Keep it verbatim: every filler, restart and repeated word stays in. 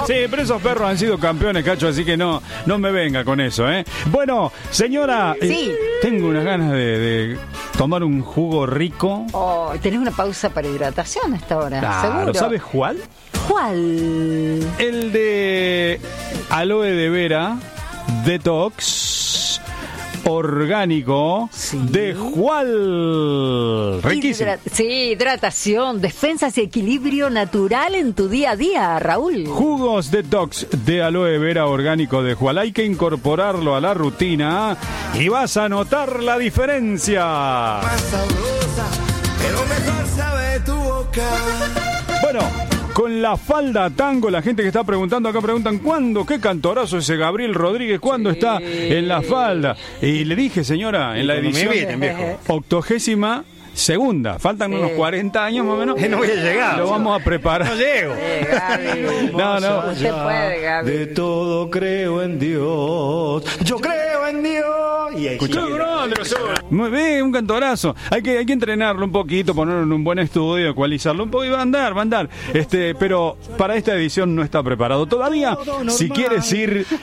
Sí, pero esos perros han sido campeones, Cacho, así que no, no me venga con eso, ¿eh? Bueno, señora, sí. eh, tengo unas ganas de, de tomar un jugo rico. Oh, tenés una pausa para hidratación a esta hora, Claro, seguro. ¿sabes cuál? ¿Cuál? El de aloe de vera, detox, orgánico, Sí. de Jual. Riquísimo. Hidra- sí, hidratación, defensas y equilibrio natural en tu día a día, Raúl. Jugos detox de aloe vera orgánico de Jual. Hay que incorporarlo a la rutina y vas a notar la diferencia. Más sabrosa, pero mejor sabe tu boca. Bueno, con la falda tango, la gente que está preguntando acá preguntan ¿cuándo? ¿Qué cantorazo ese Gabriel Rodríguez? ¿Cuándo Sí. está en la falda? Y le dije, señora, en la cuando me edición inviten, viejo. octogésima segunda, faltan unos Sí. cuarenta años más o menos. Eh, no voy a llegar. Lo vamos a preparar. No llego. Eh, Gaby. No, no. Usted puede, Gaby. De todo creo en Dios. Yo creo en Dios. Y ahí Escuchá, sí. Muy bien, un cantorazo. Hay que, hay que entrenarlo un poquito, ponerlo en un buen estudio, ecualizarlo un poco y va a andar, va a andar. Este, pero para esta edición no está preparado todavía. Si quieres ir